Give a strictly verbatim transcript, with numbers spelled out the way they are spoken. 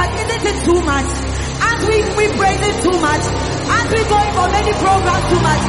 that isn't it too much? As we, we praise it too much. As we going for many programs too much.